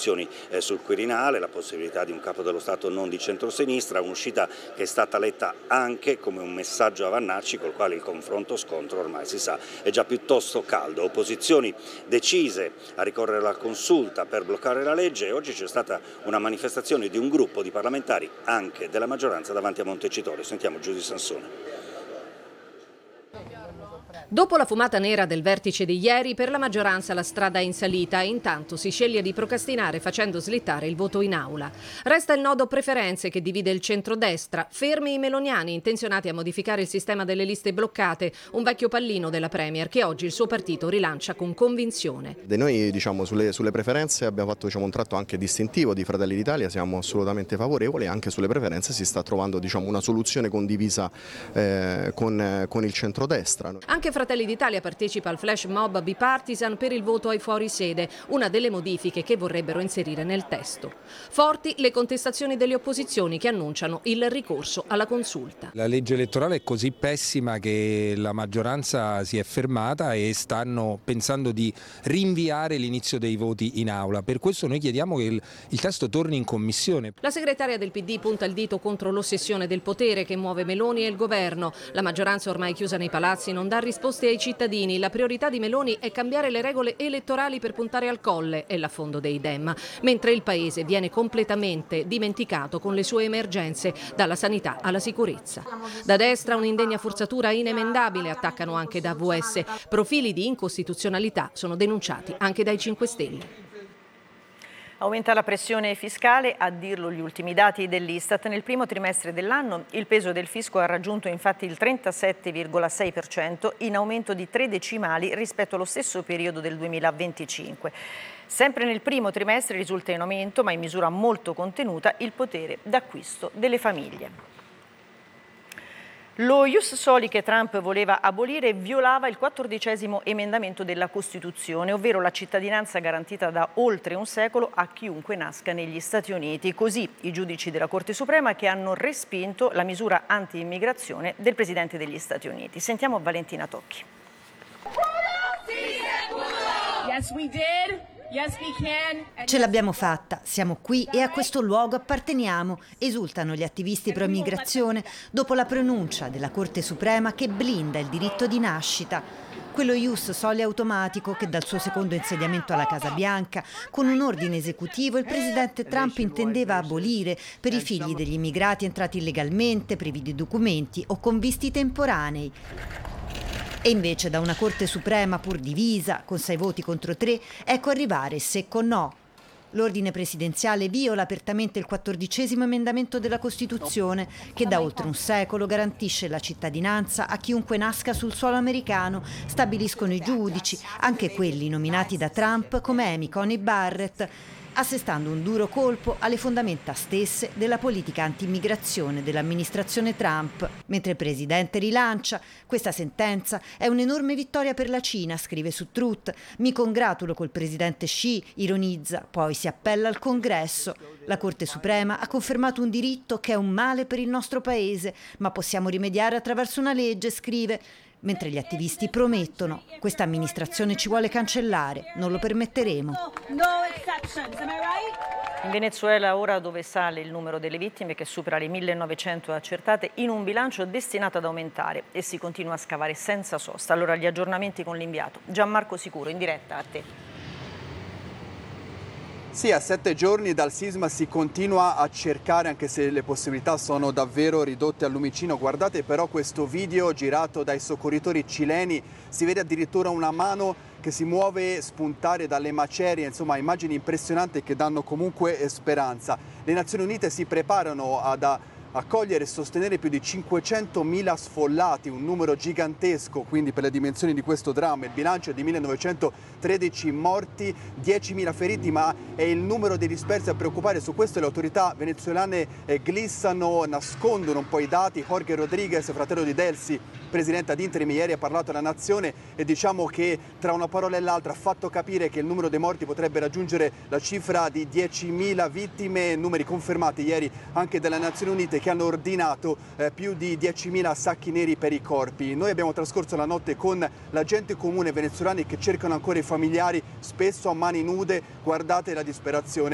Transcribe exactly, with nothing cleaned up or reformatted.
opposizioni eh, sul Quirinale, la possibilità di un capo dello Stato non di centrosinistra, un'uscita che è stata letta anche come un messaggio a Vannacci col quale il confronto scontro ormai si sa è già piuttosto caldo. Opposizioni decise a ricorrere alla consulta per bloccare la legge e oggi c'è stata una manifestazione di un gruppo di parlamentari anche della maggioranza davanti a Montecitorio. Sentiamo Giuseppe Sansone. Dopo la fumata nera del vertice di ieri, per la maggioranza la strada è in salita e intanto si sceglie di procrastinare facendo slittare il voto in aula. Resta il nodo preferenze che divide il centrodestra, fermi i meloniani intenzionati a modificare il sistema delle liste bloccate, un vecchio pallino della Premier che oggi il suo partito rilancia con convinzione. De noi diciamo, sulle, sulle preferenze abbiamo fatto diciamo, un tratto anche distintivo di Fratelli d'Italia, siamo assolutamente favorevoli, anche sulle preferenze si sta trovando diciamo, una soluzione condivisa eh, con, con il centrodestra. Anche Fratelli d'Italia partecipa al flash mob bipartisan per il voto ai fuorisede, una delle modifiche che vorrebbero inserire nel testo. Forti le contestazioni delle opposizioni che annunciano il ricorso alla consulta. La legge elettorale è così pessima che la maggioranza si è fermata e stanno pensando di rinviare l'inizio dei voti in aula. Per questo noi chiediamo che il, il testo torni in commissione. La segretaria del P D punta il dito contro l'ossessione del potere che muove Meloni e il governo. La maggioranza ormai chiusa nei palazzi non dà risposte ai cittadini. La priorità di Meloni è cambiare le regole elettorali per puntare al colle e l'affondo dei Dem, mentre il paese viene completamente dimenticato con le sue emergenze, dalla sanità alla sicurezza. Da destra un'indegna forzatura inemendabile attaccano anche da V S. Profili di incostituzionalità sono denunciati anche dai cinque Stelle. Aumenta la pressione fiscale, a dirlo gli ultimi dati dell'Istat. Nel primo trimestre dell'anno il peso del fisco ha raggiunto infatti il trentasette virgola sei per cento, in aumento di tre decimali rispetto allo stesso periodo del duemilaventicinque. Sempre nel primo trimestre risulta in aumento, ma in misura molto contenuta, il potere d'acquisto delle famiglie. Lo ius soli che Trump voleva abolire violava il quattordicesimo emendamento della Costituzione, ovvero la cittadinanza garantita da oltre un secolo a chiunque nasca negli Stati Uniti. Così i giudici della Corte Suprema che hanno respinto la misura anti-immigrazione del Presidente degli Stati Uniti. Sentiamo Valentina Tocchi. Yes, we did. Yes, we can. Ce l'abbiamo fatta, siamo qui e a questo luogo apparteniamo, esultano gli attivisti pro-immigrazione dopo la pronuncia della Corte Suprema che blinda il diritto di nascita. Quello ius soli automatico che dal suo secondo insediamento alla Casa Bianca, con un ordine esecutivo, il presidente Trump intendeva abolire per i figli degli immigrati entrati illegalmente, privi di documenti o con visti temporanei. E invece da una Corte Suprema pur divisa, con sei voti contro tre, ecco arrivare secco no. L'ordine presidenziale viola apertamente il quattordicesimo emendamento della Costituzione, che da oltre un secolo garantisce la cittadinanza a chiunque nasca sul suolo americano, stabiliscono i giudici, anche quelli nominati da Trump come Amy Coney Barrett, assestando un duro colpo alle fondamenta stesse della politica anti-immigrazione dell'amministrazione Trump. Mentre il presidente rilancia, questa sentenza è un'enorme vittoria per la Cina, scrive su Truth. Mi congratulo col presidente Xi, ironizza, poi si appella al Congresso. La Corte Suprema ha confermato un diritto che è un male per il nostro paese, ma possiamo rimediare attraverso una legge, scrive. Mentre gli attivisti promettono, questa amministrazione ci vuole cancellare, non lo permetteremo. In Venezuela ora dove sale il numero delle vittime che supera le millenovecento accertate in un bilancio destinato ad aumentare e si continua a scavare senza sosta. Allora gli aggiornamenti con l'inviato Gianmarco Sicuro in diretta a te. Sì, a sette giorni dal sisma si continua a cercare, anche se le possibilità sono davvero ridotte al lumicino. Guardate però questo video girato dai soccorritori cileni, si vede addirittura una mano che si muove spuntare dalle macerie, insomma immagini impressionanti che danno comunque speranza. Le Nazioni Unite si preparano ad accogliere e sostenere più di cinquecentomila sfollati, un numero gigantesco quindi per le dimensioni di questo dramma. Il bilancio è di millenovecentotredici morti, diecimila feriti, ma è il numero dei dispersi a preoccupare. Su questo le autorità venezuelane eh, glissano, nascondono un po' i dati. Jorge Rodriguez, fratello di Delcy, presidente ad interim, ieri ha parlato alla Nazione e diciamo che tra una parola e l'altra ha fatto capire che il numero dei morti potrebbe raggiungere la cifra di diecimila vittime, numeri confermati ieri anche dalle Nazioni Unite, che hanno ordinato eh, più di diecimila sacchi neri per i corpi. Noi abbiamo trascorso la notte con la gente comune venezuelani che cercano ancora i familiari, spesso a mani nude. Guardate la disperazione.